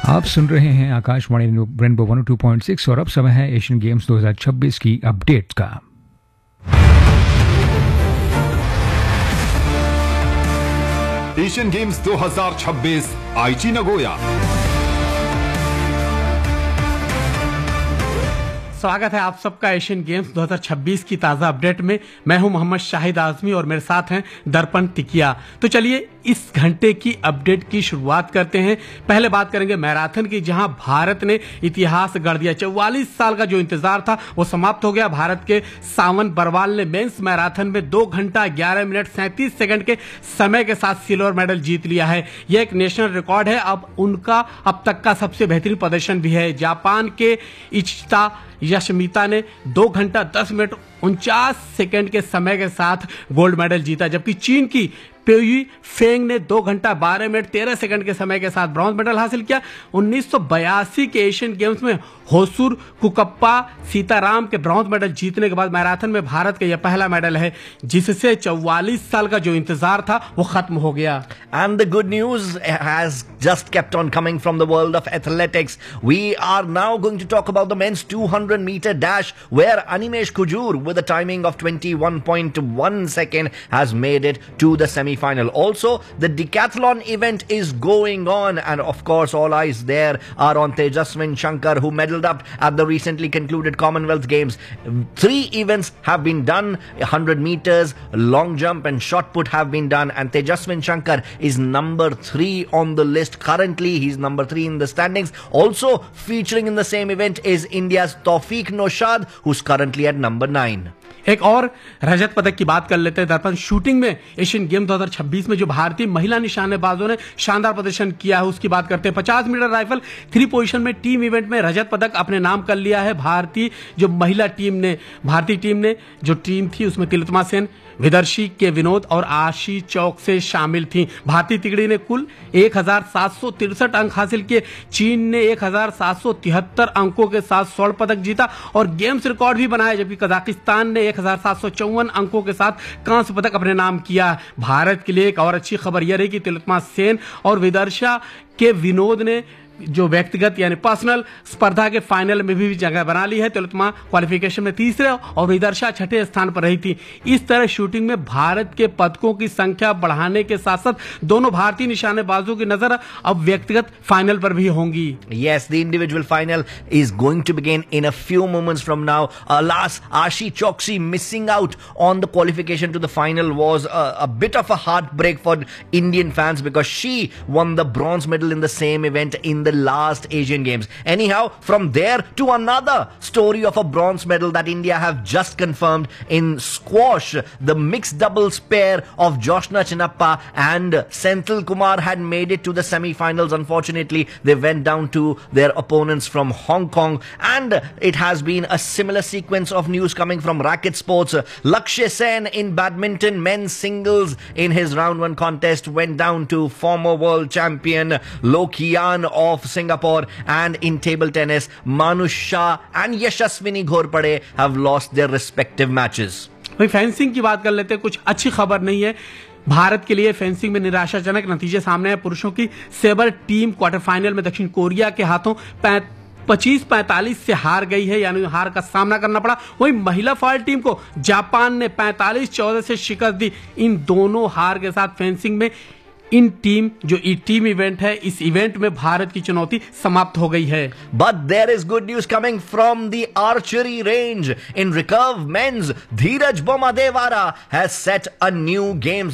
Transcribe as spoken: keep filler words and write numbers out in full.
आप सुन रहे हैं Akashvani rainbow one O two point six और अब समय है एशियन गेम्स दो हज़ार छब्बीस की अपडेट का। एशियन गेम्स दो हज़ार छब्बीस आईची नगोया। स्वागत है आप सबका एशियन गेम्स दो हज़ार छब्बीस की ताज़ा अपडेट में। मैं हूं मोहम्मद शाहिद आजमी और मेरे साथ हैं दर्पण टिकिया। तो चलिए इस घंटे की अपडेट की शुरुआत करते हैं। पहले बात करेंगे मैराथन की, जहां भारत ने इतिहास गढ़ दिया। चौवालीस साल का जो इंतजार था वो समाप्त हो गया। भारत के सावन बरवाल ने मेंस मैराथन में दो घंटा ग्यारह मिनट सैंतीस सेकंड के समय के साथ सिल्वर मेडल जीत लिया है। यह एक नेशनल रिकॉर्ड है। अब उनका अब तक का सबसे बेहतरीन प्रदर्शन भी है। जापान के इचिता यशमिता ने दो घंटा दस मिनट उनचास सेकंड के समय के साथ गोल्ड मेडल जीता, जबकि चीन की पेयी फेंग ने दो घंटा बारह मिनट तेरह सेकंड के समय के साथ ब्रॉन्ज मेडल हासिल किया। उन्नीस सौ बयासी के एशियन गेम्स में होसुर कुकप्पा सीताराम के ब्रॉन्ज मेडल जीतने के बाद मैराथन में भारत का यह पहला मेडल है, जिससे चौवालीस साल का जो इंतजार था वो खत्म हो गया। And the good news has just kept on coming from the world of athletics. We are now going to talk about the men's two hundred meter dash, where Animesh Kujur with a timing of twenty-one point one second has made it to the semi-final. Also, the decathlon event is going on, and of course all eyes there are on Tejaswin Shankar, who medaled up at the recently concluded Commonwealth Games. Three events have been done: one hundred meters, long jump and shot put have been done, and Tejaswin Shankar is number three on the list. Currently he's number three in the standings. Also featuring in the same event is India's Tawfiq Noshad, who's currently at number nine. एक और रजत पदक की बात कर लेते हैं दर्पण। Shooting में एशियन गेम दो हज़ार छब्बीस में जो भारतीय महिला निशानेबाजों ने शानदार प्रदर्शन किया है उसकी बात करते हैं। पचास मीटर राइफल थ्री पोजीशन में टीम इवेंट में रजत पदक अपने नाम कर लिया है। भारतीय जो महिला टीम ने भारतीय टीम ने जो टीम थी उसमें तिलोत्तमा सेन, विदर्शी के विनोद और आशी चौक से शामिल थी। भारतीय तिगड़ी ने कुल एक हजार सात सौ तिरसठ अंक हासिल किए। चीन ने एक हजार सात सौ तिहत्तर अंकों के साथ स्वर्ण पदक जीता और गेम्स रिकॉर्ड भी बनाया, जबकि कजाकिस्तान ने एक हजार सात सौ चौवन अंकों के साथ कांस्य पदक अपने नाम किया। भारत के लिए एक और अच्छी खबर यह रही कि तिलोत्तमा सेन और विदर्शा के विनोद ने जो व्यक्तिगत यानी पर्सनल स्पर्धा के फाइनल में भी जगह बना ली है। तिलोत्तमा क्वालिफिकेशन में तीसरे और विदर्शा छठे स्थान पर रही थी। इस तरह शूटिंग में भारत के पदकों की संख्या बढ़ाने के साथ साथ दोनों भारतीय निशानेबाजों की नजर अब व्यक्तिगत फाइनल पर भी होंगी। Yes, the individual final is going to begin in a few moments from now. Alas, Ashi Choksi missing out on the qualification to the final was a, a bit of a heartbreak for Indian fans, because she won the bronze medal in the same event in the The last Asian Games. Anyhow, from there to another story of a bronze medal that India have just confirmed in squash. The mixed doubles pair of Joshna Chinappa and Senthil Kumar had made it to the semi-finals. Unfortunately, they went down to their opponents from Hong Kong, and it has been a similar sequence of news coming from racket sports. Lakshya Sen in badminton men's singles in his round one contest went down to former world champion Loh Kian of Singapore, and in table tennis Manush Shah and Yashaswini Ghorpade have lost their respective matches. भाई fencing की बात कर लेते हैं। कुछ अच्छी खबर नहीं है भारत के लिए। फेंसिंग में निराशाजनक नतीजे सामने आए। पुरुषों की सेबर टीम क्वार्टर फाइनल में दक्षिण कोरिया के हाथों पच्चीस पैंतालीस से हार गई है, यानी हार का सामना करना पड़ा। वहीं महिला फाइल टीम को जापान ने पैंतालीस चौदह से शिकस्त दी। इन दोनों हार के साथ फेंसिंग में इन टीम जो टीम इवेंट है, इस इवेंट में भारत की चुनौती समाप्त हो गई है। But there is good news coming from the archery range. In recurve men's, Dheeraj Bommadewara has set a new games